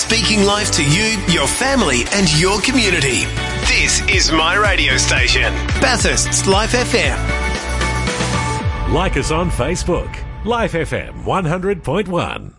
speaking life to you, your family and your community. This is my radio station, Bathurst's Life FM. Like us on Facebook, Life FM 100.1.